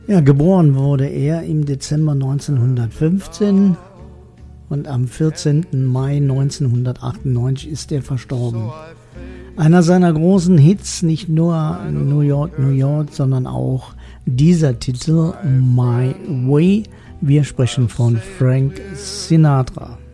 Ja, geboren wurde er im Dezember 1915 und am 14. Mai 1998 ist er verstorben. Einer seiner großen Hits, nicht nur New York, New York, sondern auch dieser Titel My Way. Wir sprechen von Frank Sinatra.